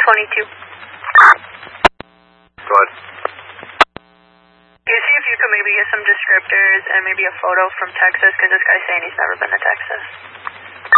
22. Go ahead. You see if you could maybe get some descriptors and maybe a photo from Texas, because this guy's saying he's never been to Texas.